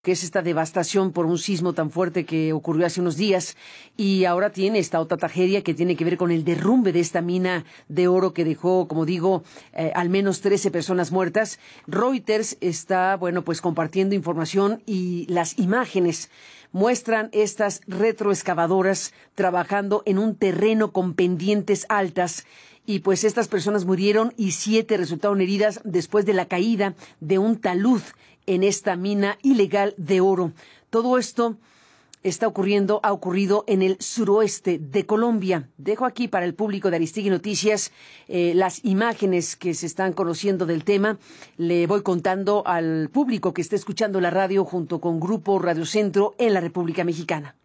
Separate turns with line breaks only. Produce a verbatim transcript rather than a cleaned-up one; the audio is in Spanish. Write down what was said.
que es esta devastación por un sismo tan fuerte que ocurrió hace unos días, y ahora tiene esta otra tragedia que tiene que ver con el derrumbe de esta mina de oro que dejó, como digo, eh, al menos trece personas muertas. Reuters está, bueno, pues compartiendo información, y las imágenes muestran estas retroexcavadoras trabajando en un terreno con pendientes altas. Y pues estas personas murieron y siete resultaron heridas después de la caída de un talud en esta mina ilegal de oro. Todo esto está ocurriendo, ha ocurrido en el suroeste de Colombia. Dejo aquí para el público de Aristegui Noticias eh, las imágenes que se están conociendo del tema. Le voy contando al público que está escuchando la radio junto con Grupo Radio Centro en la República Mexicana.